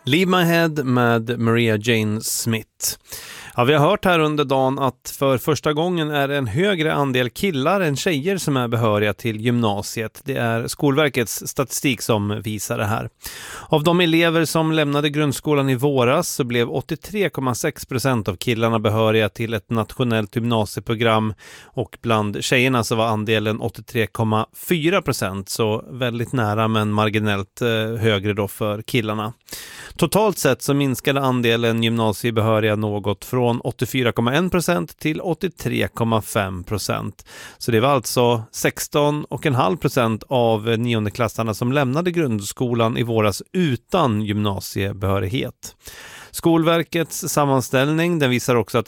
Leave My Head med Maria Jane Smith. Ja, vi har hört här under dagen att för första gången är det en högre andel killar än tjejer som är behöriga till gymnasiet. Det är Skolverkets statistik som visar det här. Av de elever som lämnade grundskolan i våras så blev 83,6% av killarna behöriga till ett nationellt gymnasieprogram, och bland tjejerna så var andelen 83,4%, så väldigt nära men marginellt högre då för killarna. Totalt sett så minskade andelen gymnasiebehöriga något från 84,1% till 83,5%. Så det var alltså 16,5% av niondeklassarna som lämnade grundskolan i våras utan gymnasiebehörighet. Skolverkets sammanställning den visar också att